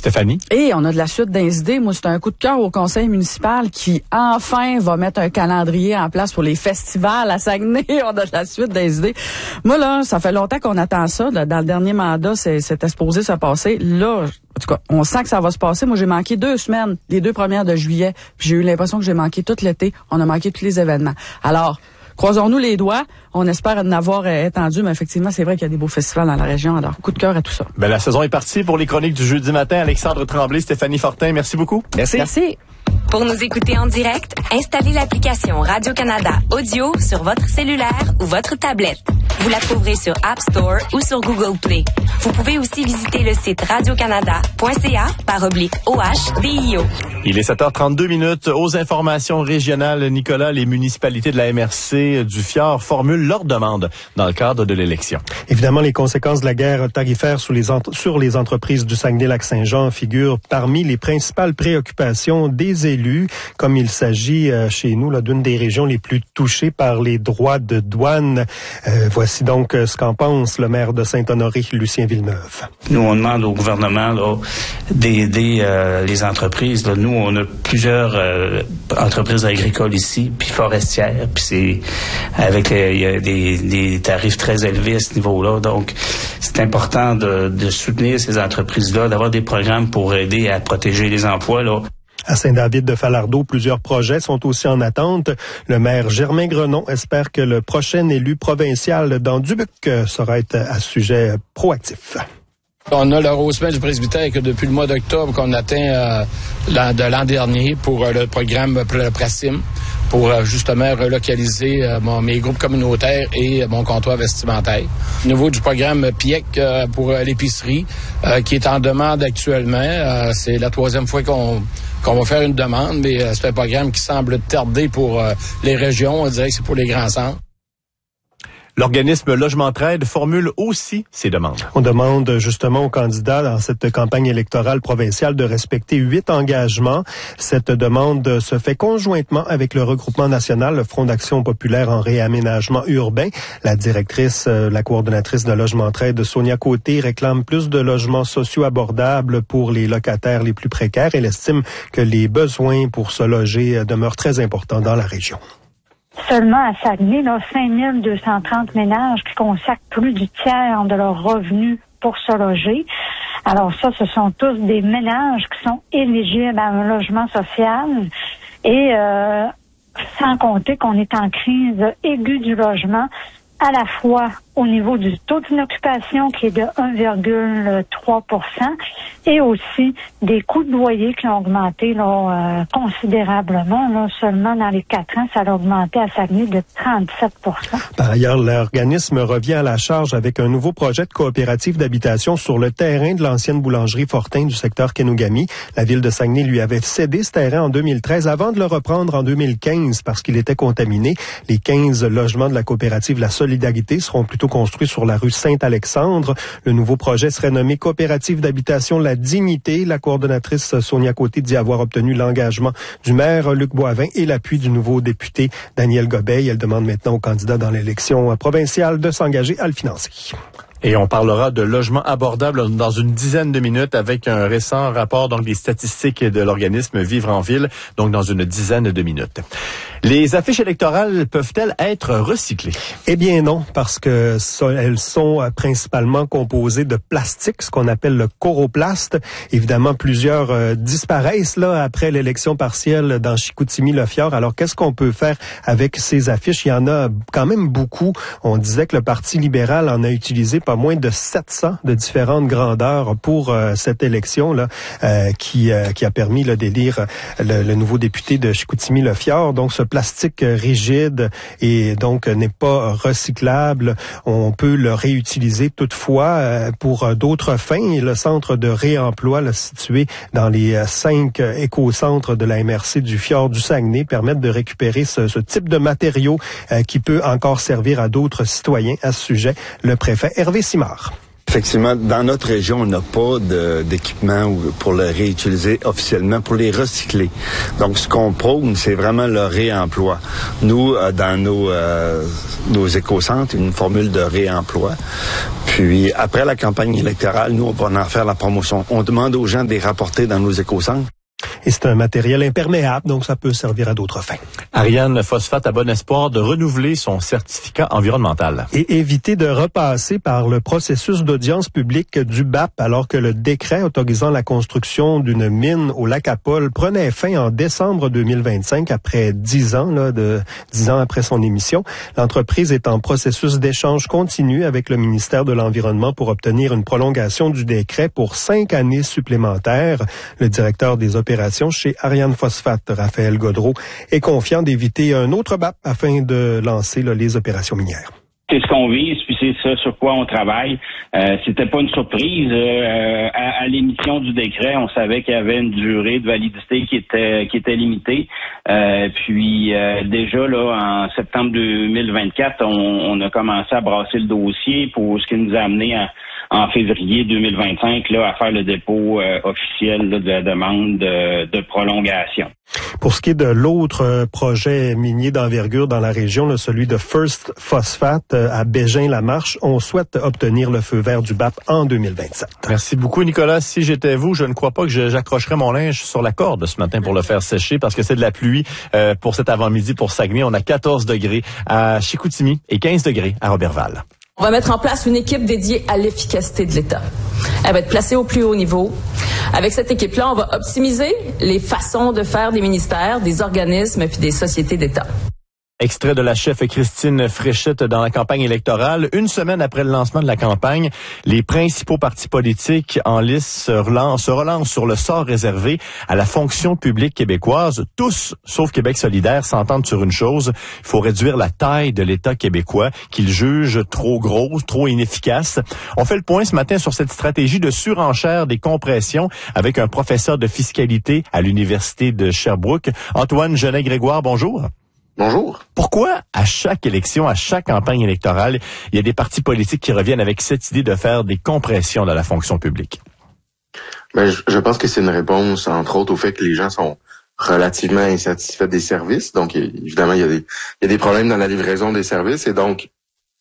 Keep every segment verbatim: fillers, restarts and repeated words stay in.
Stéphanie? Et on a de la suite des idées. Moi, c'est un coup de cœur au conseil municipal qui, enfin, va mettre un calendrier en place pour les festivals à Saguenay. On a de la suite des idées. Moi, là, ça fait longtemps qu'on attend ça. Là, dans le dernier mandat, c'est, c'était supposé se passer. Là, en tout cas, on sent que ça va se passer. Moi, j'ai manqué deux semaines, les deux premières de juillet. Puis j'ai eu l'impression que j'ai manqué tout l'été. On a manqué tous les événements. Alors, croisons-nous les doigts. On espère en avoir euh, étendu, mais effectivement, c'est vrai qu'il y a des beaux festivals dans la région. Alors, coup de cœur à tout ça. Ben, la saison est partie pour les chroniques du jeudi matin. Alexandre Tremblay, Stéphanie Fortin, merci beaucoup. Merci. Merci. Pour nous écouter en direct, installez l'application Radio-Canada Audio sur votre cellulaire ou votre tablette. Vous la trouverez sur App Store ou sur Google Play. Vous pouvez aussi visiter le site radiocanada point c a par oblique O H D I O. Il est sept heures trente-deux minutes. Aux informations régionales, Nicolas, les municipalités de la M R C du Fjord formulent leurs demandes dans le cadre de l'élection. Évidemment, les conséquences de la guerre tarifaire sur les, entre- sur les entreprises du Saguenay-Lac-Saint-Jean figurent parmi les principales préoccupations des élus, comme il s'agit euh, chez nous là, d'une des régions les plus touchées par les droits de douane. Euh, voici donc euh, ce qu'en pense le maire de Saint-Honoré, Lucien Villeneuve. Nous, on demande au gouvernement là, d'aider euh, les entreprises. Là. Nous, on a plusieurs euh, entreprises agricoles ici, puis forestières, puis c'est avec euh, il y a des, des tarifs très élevés à ce niveau-là. Donc, c'est important de, de soutenir ces entreprises-là, d'avoir des programmes pour aider à protéger les emplois. Là. À Saint-David-de-Falardeau, plusieurs projets sont aussi en attente. Le maire Germain Grenon espère que le prochain élu provincial dans Dubuc sera être à ce sujet proactif. On a le Rosemont du presbytère que depuis le mois d'octobre qu'on atteint euh, l'an, de l'an dernier pour euh, le programme le Prasim, pour euh, justement relocaliser euh, mon, mes groupes communautaires et euh, mon comptoir vestimentaire. Au niveau du programme P I E C euh, pour euh, l'épicerie, euh, qui est en demande actuellement, euh, c'est la troisième fois qu'on qu'on va faire une demande, mais euh, c'est un programme qui semble tarder pour euh, les régions. On dirait que c'est pour les grands centres. L'organisme Logement Trade formule aussi ses demandes. On demande justement aux candidats dans cette campagne électorale provinciale de respecter huit engagements. Cette demande se fait conjointement avec le regroupement national, le Front d'action populaire en réaménagement urbain. La directrice, la coordonnatrice de Logement Trade, Sonia Côté, réclame plus de logements sociaux abordables pour les locataires les plus précaires. Elle estime que les besoins pour se loger demeurent très importants dans la région. Seulement à Saguenay, là, cinq mille deux cent trente ménages qui consacrent plus du tiers de leurs revenus pour se loger. Alors ça, ce sont tous des ménages qui sont éligibles à un logement social et euh, sans compter qu'on est en crise aiguë du logement, à la fois au niveau du taux d'inoccupation qui est de un virgule trois pour cent et aussi des coûts de loyer qui ont augmenté là, euh, considérablement. Là, seulement dans les quatre ans, ça a augmenté à Saguenay de trente-sept pour cent. Par ailleurs, l'organisme revient à la charge avec un nouveau projet de coopérative d'habitation sur le terrain de l'ancienne boulangerie Fortin du secteur Kenogami. La ville de Saguenay lui avait cédé ce terrain en deux mille treize avant de le reprendre en deux mille quinze parce qu'il était contaminé. Les quinze logements de la coopérative La Solidarité seront plutôt construit sur la rue Saint-Alexandre. Le nouveau projet serait nommé Coopérative d'habitation La Dignité. La coordonnatrice Sonia Côté dit avoir obtenu l'engagement du maire Luc Boivin et l'appui du nouveau député Daniel Gobeil. Elle demande maintenant aux candidats dans l'élection provinciale de s'engager à le financer. Et on parlera de logement abordable dans une dizaine de minutes avec un récent rapport donc des statistiques de l'organisme Vivre en Ville, donc dans une dizaine de minutes. Les affiches électorales peuvent-elles être recyclées? Eh bien non, parce que ça, elles sont principalement composées de plastique, ce qu'on appelle le coroplaste. Évidemment, plusieurs euh, disparaissent là après l'élection partielle dans Chicoutimi-Le-Fjord. Alors, qu'est-ce qu'on peut faire avec ces affiches? Il y en a quand même beaucoup. On disait que le Parti libéral en a utilisé pas moins de sept cents de différentes grandeurs pour euh, cette élection-là, euh, qui, euh, qui a permis là, d'élire le, le nouveau député de Chicoutimi-Le-Fjord. Donc, ce plastique rigide et donc n'est pas recyclable. On peut le réutiliser toutefois euh, pour d'autres fins. Et le centre de réemploi là, situé dans les euh, cinq euh, éco-centres de la M R C du Fjord du Saguenay permettent de récupérer ce, ce type de matériau euh, qui peut encore servir à d'autres citoyens. À ce sujet, le préfet Hervé Simard. Effectivement, dans notre région, on n'a pas de, d'équipement pour le réutiliser officiellement, pour les recycler. Donc, ce qu'on prône, c'est vraiment le réemploi. Nous, euh, dans nos, euh, nos éco-centres, une formule de réemploi. Puis, après la campagne électorale, nous, on va en faire la promotion. On demande aux gens de les rapporter dans nos écocentres. Et c'est un matériel imperméable, donc ça peut servir à d'autres fins. Ariane Phosphate a bon espoir de renouveler son certificat environnemental. Et éviter de repasser par le processus d'audience publique du B A P alors que le décret autorisant la construction d'une mine au lac Apol prenait fin en décembre deux mille vingt-cinq, après dix ans, là, de dix ans après son émission. L'entreprise est en processus d'échange continu avec le ministère de l'Environnement pour obtenir une prolongation du décret pour cinq années supplémentaires. Le directeur des opérations chez Ariane Phosphate, Raphaël Godreau, est confiant d'éviter un autre B A P afin de lancer là, les opérations minières. C'est ce qu'on vise, puis c'est ça sur quoi on travaille. Euh, c'était pas une surprise. Euh, à, à l'émission du décret, on savait qu'il y avait une durée de validité qui était qui était limitée. Euh, puis euh, déjà là, en septembre deux mille vingt-quatre, on, on a commencé à brasser le dossier pour ce qui nous a amené à en février deux mille vingt-cinq, là, à faire le dépôt euh, officiel là, de la demande de, de prolongation. Pour ce qui est de l'autre projet minier d'envergure dans la région, là, celui de First Phosphate à Bégin-la-Marche, on souhaite obtenir le feu vert du B A P en deux mille vingt-sept. Merci beaucoup, Nicolas. Si j'étais vous, je ne crois pas que j'accrocherais mon linge sur la corde ce matin pour le faire sécher parce que c'est de la pluie euh, pour cet avant-midi pour Saguenay. On a quatorze degrés à Chicoutimi et quinze degrés à Roberval. On va mettre en place une équipe dédiée à l'efficacité de l'État. Elle va être placée au plus haut niveau. Avec cette équipe-là, on va optimiser les façons de faire des ministères, des organismes puis des sociétés d'État. Extrait de la chef Christine Fréchette dans la campagne électorale. Une semaine après le lancement de la campagne, les principaux partis politiques en lice se relancent, se relancent sur le sort réservé à la fonction publique québécoise. Tous, sauf Québec solidaire, s'entendent sur une chose. Il faut réduire la taille de l'État québécois qu'ils jugent trop gros, trop inefficace. On fait le point ce matin sur cette stratégie de surenchère des compressions avec un professeur de fiscalité à l'Université de Sherbrooke. Antoine Genet-Grégoire, bonjour. Bonjour. Pourquoi, à chaque élection, à chaque campagne électorale, il y a des partis politiques qui reviennent avec cette idée de faire des compressions dans la fonction publique? Ben, je, je pense que c'est une réponse, entre autres, au fait que les gens sont relativement insatisfaits des services. Donc, évidemment, il y a des, il y a des problèmes dans la livraison des services. Et donc,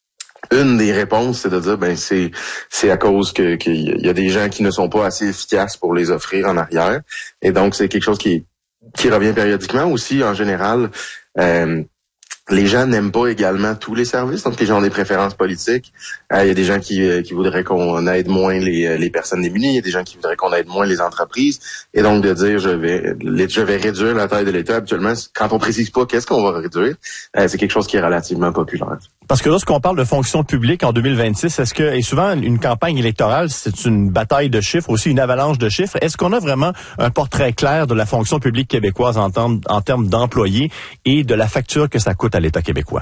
une des réponses, c'est de dire, ben, c'est, c'est à cause que, qu'il y a des gens qui ne sont pas assez efficaces pour les offrir en arrière. Et donc, c'est quelque chose qui, qui revient périodiquement aussi, en général. Euh, les gens n'aiment pas également tous les services, donc les gens ont des préférences politiques. Euh, il y a des gens qui, euh, qui voudraient qu'on aide moins les, les personnes démunies, il y a des gens qui voudraient qu'on aide moins les entreprises. Et donc de dire je vais je vais réduire la taille de l'État, habituellement, quand on précise pas qu'est-ce qu'on va réduire, euh, c'est quelque chose qui est relativement populaire. Parce que lorsqu'on parle de fonction publique en deux mille vingt-six, est-ce que, et souvent une campagne électorale, c'est une bataille de chiffres, aussi une avalanche de chiffres, est-ce qu'on a vraiment un portrait clair de la fonction publique québécoise en termes, en termes d'employés et de la facture que ça coûte à l'État québécois?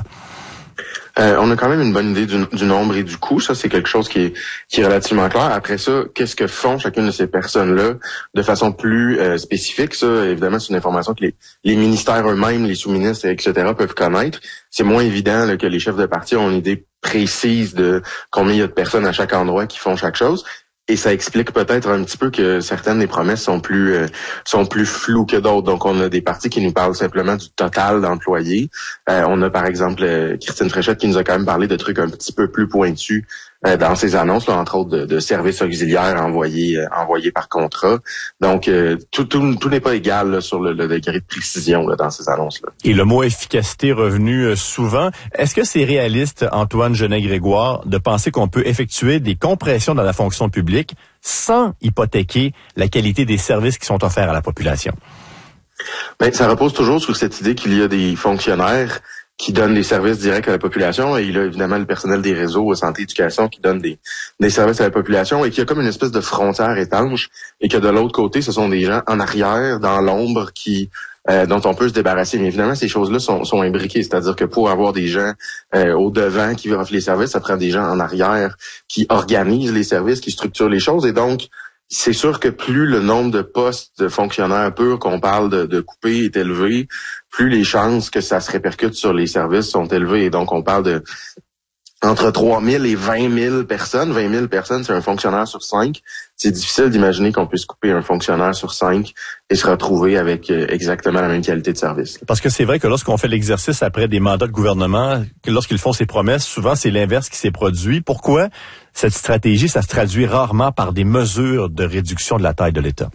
Euh, on a quand même une bonne idée du, du nombre et du coût. Ça, c'est quelque chose qui est, qui est relativement clair. Après ça, qu'est-ce que font chacune de ces personnes-là de façon plus euh, spécifique? Ça, évidemment, c'est une information que les, les ministères eux-mêmes, les sous-ministres, et cetera, peuvent connaître. C'est moins évident là, que les chefs de parti ont une idée précise de combien il y a de personnes à chaque endroit qui font chaque chose. Et ça explique peut-être un petit peu que certaines des promesses sont plus euh, sont plus floues que d'autres. Donc, on a des partis qui nous parlent simplement du total d'employés. Euh, on a, par exemple, euh, Christine Fréchette qui nous a quand même parlé de trucs un petit peu plus pointus euh, dans ses annonces, là, entre autres de, de services auxiliaires envoyés euh, envoyés par contrat. Donc, euh, tout, tout, tout n'est pas égal là, sur le, le degré de précision là, dans ces annonces-là. Et le mot efficacité revenu euh, souvent. Est-ce que c'est réaliste, Antoine Genet-Grégoire, de penser qu'on peut effectuer des compressions dans la fonction publique sans hypothéquer la qualité des services qui sont offerts à la population? Ben, ça repose toujours sur cette idée qu'il y a des fonctionnaires qui donnent des services directs à la population et il y a évidemment le personnel des réseaux santé éducation qui donne des, des services à la population et qu'il y a comme une espèce de frontière étanche et que de l'autre côté, ce sont des gens en arrière, dans l'ombre, qui euh, dont on peut se débarrasser. Mais évidemment, ces choses-là sont, sont imbriquées, c'est-à-dire que pour avoir des gens euh, au devant qui offrent les services, ça prend des gens en arrière qui organisent les services, qui structurent les choses et donc c'est sûr que plus le nombre de postes de fonctionnaires purs qu'on parle de, de couper est élevé, plus les chances que ça se répercute sur les services sont élevées. Et donc, on parle de entre trois mille et vingt mille personnes. vingt mille personnes, c'est un fonctionnaire sur cinq. C'est difficile d'imaginer qu'on puisse couper un fonctionnaire sur cinq et se retrouver avec exactement la même qualité de service. Parce que c'est vrai que lorsqu'on fait l'exercice après des mandats de gouvernement, que lorsqu'ils font ces promesses, souvent c'est l'inverse qui s'est produit. Pourquoi cette stratégie, ça se traduit rarement par des mesures de réduction de la taille de l'État?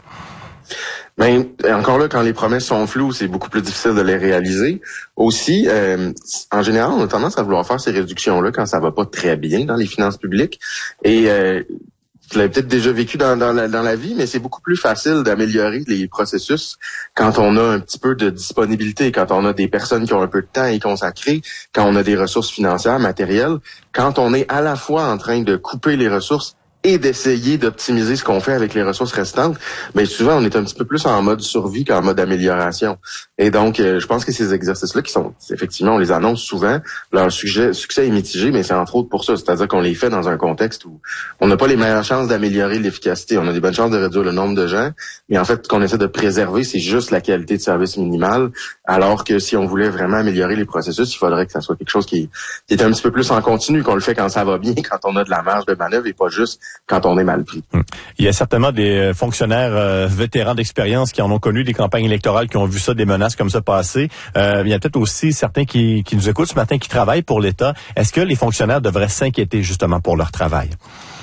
Mais encore là, quand les promesses sont floues, c'est beaucoup plus difficile de les réaliser. Aussi, euh, en général, on a tendance à vouloir faire ces réductions-là quand ça va pas très bien dans les finances publiques. Et euh, vous l'avez peut-être déjà vécu dans, dans, la, dans la vie, mais c'est beaucoup plus facile d'améliorer les processus quand on a un petit peu de disponibilité, quand on a des personnes qui ont un peu de temps à y consacrer, quand on a des ressources financières, matérielles, quand on est à la fois en train de couper les ressources et d'essayer d'optimiser ce qu'on fait avec les ressources restantes, mais souvent on est un petit peu plus en mode survie qu'en mode amélioration. Et donc, euh, je pense que ces exercices-là, qui sont, effectivement, on les annonce souvent, leur succès, succès est mitigé, mais c'est entre autres pour ça, c'est-à-dire qu'on les fait dans un contexte où on n'a pas les meilleures chances d'améliorer l'efficacité, on a des bonnes chances de réduire le nombre de gens, mais en fait, ce qu'on essaie de préserver, c'est juste la qualité de service minimale, alors que si on voulait vraiment améliorer les processus, il faudrait que ça soit quelque chose qui, qui est un petit peu plus en continu, qu'on le fait quand ça va bien, quand on a de la marge de manœuvre et pas juste quand on est mal pris. Il y a certainement des fonctionnaires euh, vétérans d'expérience qui en ont connu des campagnes électorales, qui ont vu ça, des menaces comme ça passer. Euh, il y a peut-être aussi certains qui, qui nous écoutent ce matin, qui travaillent pour l'État. Est-ce que les fonctionnaires devraient s'inquiéter justement pour leur travail?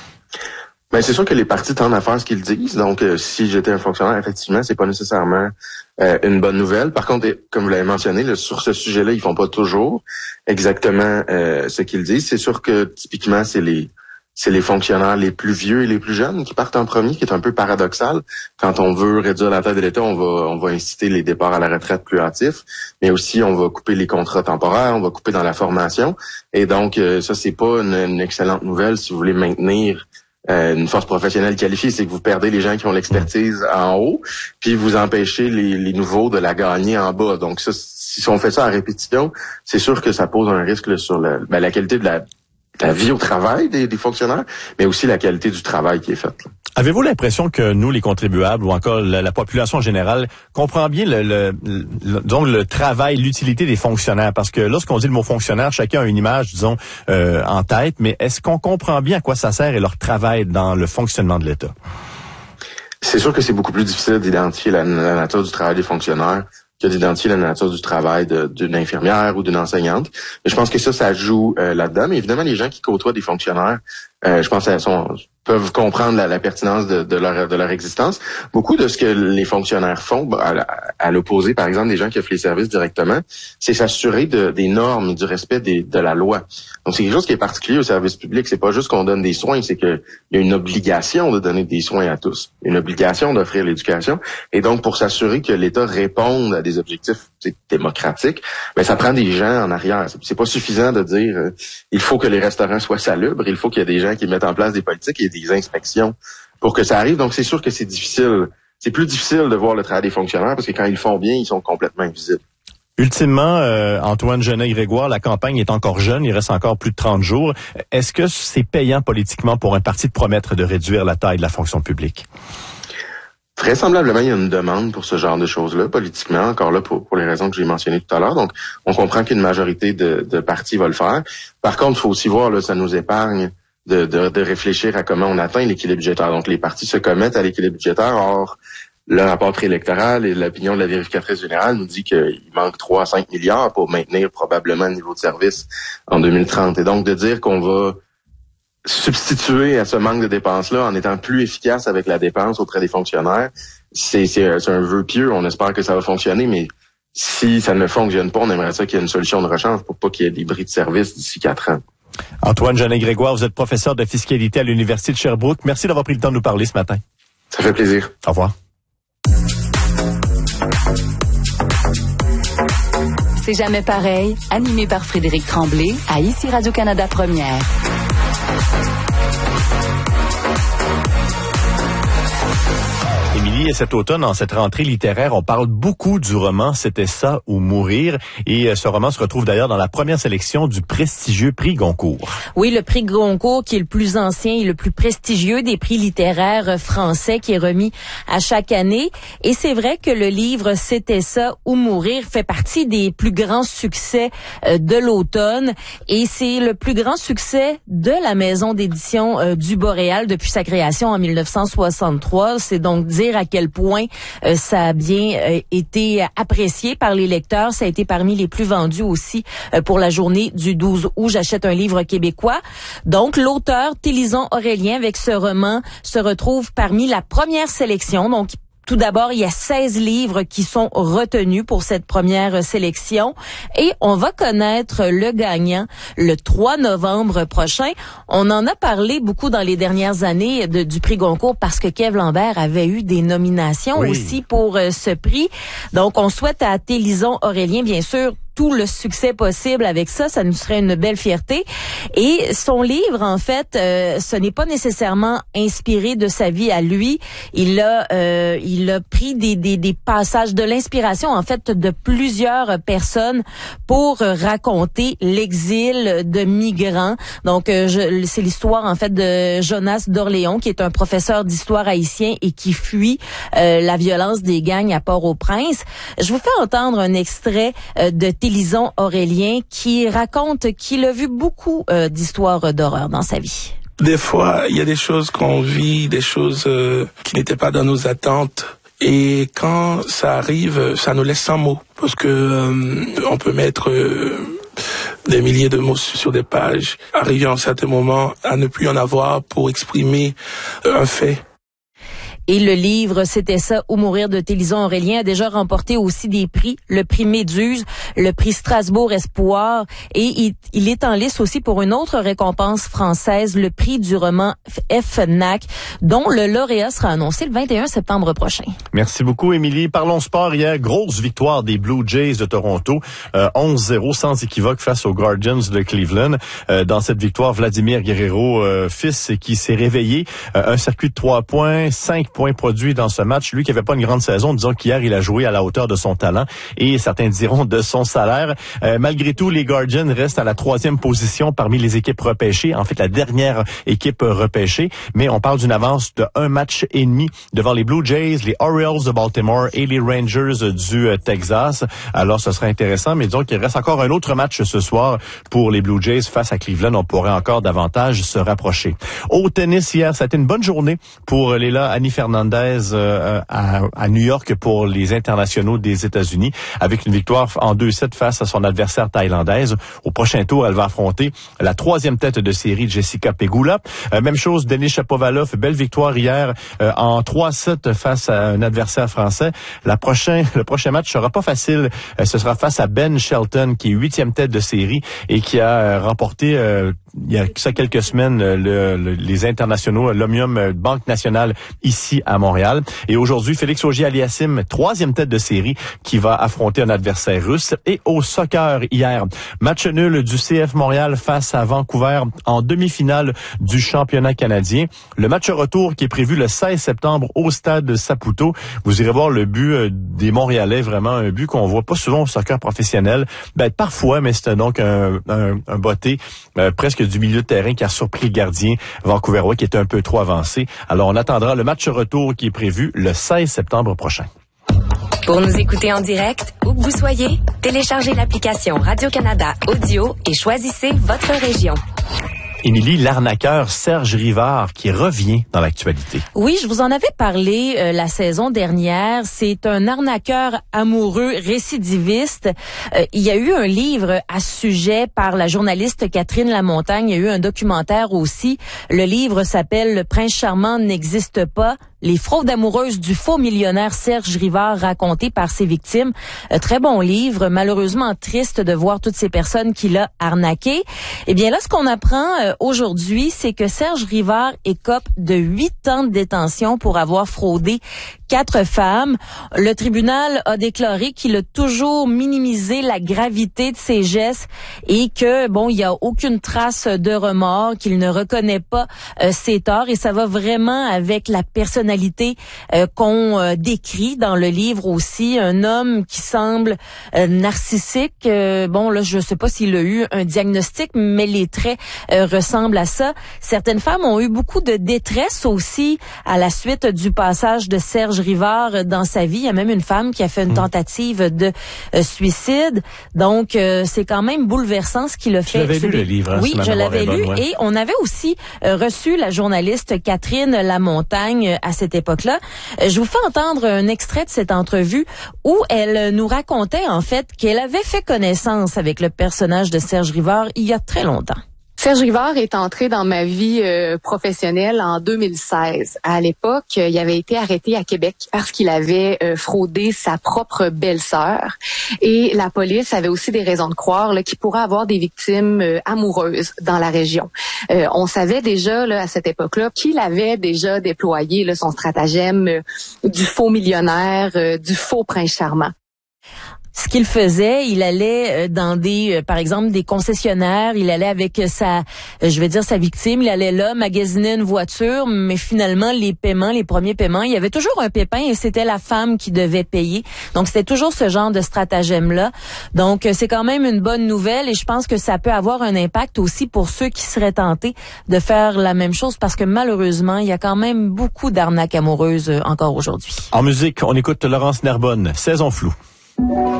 Ben, c'est sûr que les partis tendent à faire ce qu'ils disent. Donc, euh, si j'étais un fonctionnaire, effectivement, c'est pas nécessairement euh, une bonne nouvelle. Par contre, comme vous l'avez mentionné, là, sur ce sujet-là, ils font pas toujours exactement euh, ce qu'ils disent. C'est sûr que typiquement, c'est les c'est les fonctionnaires les plus vieux et les plus jeunes qui partent en premier, qui est un peu paradoxal. Quand on veut réduire la taille de l'État, on va on va inciter les départs à la retraite plus hâtifs, mais aussi on va couper les contrats temporaires, on va couper dans la formation. Et donc, euh, ça, c'est pas une, une excellente nouvelle si vous voulez maintenir euh, une force professionnelle qualifiée. C'est que vous perdez les gens qui ont l'expertise en haut, puis vous empêchez les, les nouveaux de la gagner en bas. Donc, ça, si on fait ça à répétition, c'est sûr que ça pose un risque là, sur la, ben, la qualité de la la vie au travail des, des fonctionnaires, mais aussi la qualité du travail qui est fait. Là. Avez-vous l'impression que nous, les contribuables, ou encore la, la population en général, comprend bien le, le, le, disons, le travail, l'utilité des fonctionnaires? Parce que lorsqu'on dit le mot fonctionnaire, chacun a une image, disons, euh, en tête, mais est-ce qu'on comprend bien à quoi ça sert et leur travail dans le fonctionnement de l'État? C'est sûr que c'est beaucoup plus difficile d'identifier la, la nature du travail des fonctionnaires que d'identifier la nature du travail de, d'une infirmière ou d'une enseignante. Mais je pense que ça, ça joue euh, là-dedans. Mais évidemment, les gens qui côtoient des fonctionnaires, euh, je pense qu'elles sont peuvent comprendre la, la pertinence de, de leur de leur existence. Beaucoup de ce que les fonctionnaires font, à, à l'opposé, par exemple, des gens qui offrent les services directement, c'est s'assurer de, des normes, du respect des, de la loi. Donc, c'est quelque chose qui est particulier au service public. C'est pas juste qu'on donne des soins, c'est qu'il y a une obligation de donner des soins à tous, une obligation d'offrir l'éducation. Et donc, pour s'assurer que l'État réponde à des objectifs démocratiques, ben ça prend des gens en arrière. C'est pas suffisant de dire euh, il faut que les restaurants soient salubres, il faut qu'il y ait des gens qui mettent en place des politiques et des inspections pour que ça arrive. Donc, c'est sûr que c'est difficile. C'est plus difficile de voir le travail des fonctionnaires parce que quand ils font bien, ils sont complètement invisibles. Ultimement, euh, Antoine Genet-Grégoire, la campagne est encore jeune, il reste encore plus de trente jours. Est-ce que c'est payant politiquement pour un parti de promettre de réduire la taille de la fonction publique? Vraisemblablement, il y a une demande pour ce genre de choses-là, politiquement, encore là, pour, pour les raisons que j'ai mentionnées tout à l'heure. Donc, on comprend qu'une majorité de, de partis va le faire. Par contre, il faut aussi voir, là, ça nous épargne de, de, de réfléchir à comment on atteint l'équilibre budgétaire. Donc, les partis se commettent à l'équilibre budgétaire. Or, le rapport préélectoral et l'opinion de la vérificatrice générale nous dit qu'il manque trois à cinq milliards pour maintenir probablement le niveau de service en deux mille trente. Et donc, de dire qu'on va substituer à ce manque de dépenses-là en étant plus efficace avec la dépense auprès des fonctionnaires, c'est, c'est, c'est un vœu pieux. On espère que ça va fonctionner, mais si ça ne fonctionne pas, on aimerait ça qu'il y ait une solution de rechange pour pas qu'il y ait des bris de service d'ici quatre ans. Antoine Genet-Grégoire, vous êtes professeur de fiscalité à l'Université de Sherbrooke. Merci d'avoir pris le temps de nous parler ce matin. Ça fait plaisir. Au revoir. C'est jamais pareil, animé par Frédéric Tremblay à Ici Radio-Canada Première. Émilie, Émilie, cet automne, en cette rentrée littéraire, on parle beaucoup du roman « C'était ça ou mourir ». Et ce roman se retrouve d'ailleurs dans la première sélection du prestigieux prix Goncourt. Oui, le prix Goncourt qui est le plus ancien et le plus prestigieux des prix littéraires français qui est remis à chaque année. Et c'est vrai que le livre « C'était ça ou mourir » fait partie des plus grands succès de l'automne. Et c'est le plus grand succès de la maison d'édition du Boréal depuis sa création en mille neuf cent soixante-trois. C'est donc dire à quel point euh, ça a bien euh, été apprécié par les lecteurs. Ça a été parmi les plus vendus aussi euh, pour la journée du douze août. J'achète un livre québécois. Donc, l'auteur Télison Aurélien, avec ce roman, se retrouve parmi la première sélection. Donc, tout d'abord, il y a seize livres qui sont retenus pour cette première sélection et on va connaître le gagnant le trois novembre prochain. On en a parlé beaucoup dans les dernières années de, du prix Goncourt parce que Kev Lambert avait eu des nominations oui. aussi pour euh, ce prix. Donc, on souhaite à Télison Aurélien, bien sûr, tout le succès possible avec ça, ça nous serait une belle fierté. Et son livre, en fait, euh, ce n'est pas nécessairement inspiré de sa vie à lui. Il a, euh, il a pris des, des, des passages de l'inspiration, en fait, de plusieurs personnes pour raconter l'exil de migrants. Donc, euh, je, c'est l'histoire, en fait, de Jonas d'Orléans, qui est un professeur d'histoire haïtien et qui fuit euh, la violence des gangs à Port-au-Prince. Je vous fais entendre un extrait euh, de Télison Aurélien qui raconte qu'il a vu beaucoup euh, d'histoires d'horreur dans sa vie. Des fois, il y a des choses qu'on vit, des choses euh, qui n'étaient pas dans nos attentes. Et quand ça arrive, ça nous laisse sans mots. Parce que euh, on peut mettre euh, des milliers de mots sur des pages, arriver à un certain moment à ne plus en avoir pour exprimer un fait. Et le livre « C'était ça ou mourir » de Télison Aurélien a déjà remporté aussi des prix, le prix Méduse, le prix Strasbourg Espoir, et il, il est en lice aussi pour une autre récompense française, le prix du roman F N A C, dont le lauréat sera annoncé le vingt et un septembre prochain. Merci beaucoup, Émilie. Parlons sport hier. Grosse victoire des Blue Jays de Toronto, euh, onze zéro sans équivoque face aux Guardians de Cleveland. Euh, dans cette victoire, Vladimir Guerrero, euh, fils, qui s'est réveillé, euh, un circuit de trois points, cinq points produits dans ce match. Lui qui avait pas une grande saison, disons qu'hier, il a joué à la hauteur de son talent et certains diront de son salaire. Euh, malgré tout, les Guardians restent à la troisième position parmi les équipes repêchées. En fait, la dernière équipe repêchée. Mais on parle d'une avance de un match et demi devant les Blue Jays, les Orioles de Baltimore et les Rangers du euh, Texas. Alors, ce serait intéressant. Mais disons qu'il reste encore un autre match ce soir pour les Blue Jays face à Cleveland. On pourrait encore davantage se rapprocher. Au tennis, hier, ça a été une bonne journée pour Leila Annie Fernandez euh, à, à New York pour les internationaux des États-Unis avec une victoire en deux sept face à son adversaire thaïlandaise. Au prochain tour, elle va affronter la troisième tête de série, Jessica Pegula. Euh, même chose, Denis Shapovalov, belle victoire hier euh, en trois sept face à un adversaire français. La prochain, le prochain match sera pas facile. Euh, ce sera face à Ben Shelton, qui est huitième tête de série et qui a euh, remporté euh, il y a ça quelques semaines le, le, les internationaux, l'Omnium Banque Nationale ici à Montréal. Et aujourd'hui, Félix Auger-Aliassime, troisième tête de série, qui va affronter un adversaire russe. Et au soccer hier, match nul du C F Montréal face à Vancouver en demi-finale du championnat canadien. Le match retour qui est prévu le seize septembre au stade Saputo. Vous irez voir le but des Montréalais, vraiment un but qu'on voit pas souvent au soccer professionnel. Ben parfois, mais c'était donc un, un, un botté euh, presque du milieu de terrain qui a surpris le gardien vancouverois qui était un peu trop avancé. Alors on attendra le match retour qui est prévu le seize septembre prochain. Pour nous écouter en direct, où que vous soyez, téléchargez l'application Radio-Canada Audio et choisissez votre région. Émilie, l'arnaqueur Serge Rivard qui revient dans l'actualité. Oui, je vous en avais parlé euh, la saison dernière. C'est un arnaqueur amoureux récidiviste. Euh, il y a eu un livre à ce sujet par la journaliste Catherine Lamontagne. Il y a eu un documentaire aussi. Le livre s'appelle « Le prince charmant n'existe pas ». Les fraudes amoureuses du faux millionnaire Serge Rivard racontées par ses victimes. Euh, très bon livre, malheureusement triste de voir toutes ces personnes qu'il a arnaquées. Eh bien là, ce qu'on apprend euh, aujourd'hui, c'est que Serge Rivard écope de huit ans de détention pour avoir fraudé quatre femmes. Le tribunal a déclaré qu'il a toujours minimisé la gravité de ses gestes et que, bon, il y a aucune trace de remords, qu'il ne reconnaît pas euh, ses torts, et ça va vraiment avec la personnalité euh, qu'on euh, décrit dans le livre aussi. Un homme qui semble euh, narcissique. Euh, bon, là, je sais pas s'il a eu un diagnostic, mais les traits euh, ressemblent à ça. Certaines femmes ont eu beaucoup de détresse aussi à la suite du passage de Serge Rivard dans sa vie. Il y a même une femme qui a fait une tentative de euh, suicide. Donc, euh, c'est quand même bouleversant ce qu'il a fait. Tu l'avais lu le livre, hein, oui, si ma je mémoire l'avais est bonne, lu, ouais. et on avait aussi euh, reçu la journaliste Catherine Lamontagne euh, à cette époque-là. Euh, je vous fais entendre un extrait de cette entrevue où elle nous racontait en fait qu'elle avait fait connaissance avec le personnage de Serge Rivard il y a très longtemps. Serge Rivard est entré dans ma vie euh, professionnelle en deux mille seize. À l'époque, euh, il avait été arrêté à Québec parce qu'il avait euh, fraudé sa propre belle-sœur. Et la police avait aussi des raisons de croire là, qu'il pourrait avoir des victimes euh, amoureuses dans la région. Euh, on savait déjà là, à cette époque-là qu'il avait déjà déployé là, son stratagème euh, du faux millionnaire, euh, du faux prince charmant. Ce qu'il faisait, il allait dans des, par exemple, des concessionnaires, il allait avec sa, je vais dire sa victime, il allait là magasiner une voiture, mais finalement, les paiements, les premiers paiements, il y avait toujours un pépin et c'était la femme qui devait payer. Donc, c'était toujours ce genre de stratagème-là. Donc, c'est quand même une bonne nouvelle et je pense que ça peut avoir un impact aussi pour ceux qui seraient tentés de faire la même chose parce que malheureusement, il y a quand même beaucoup d'arnaques amoureuses encore aujourd'hui. En musique, on écoute Laurence Nerbonne, Saison floue.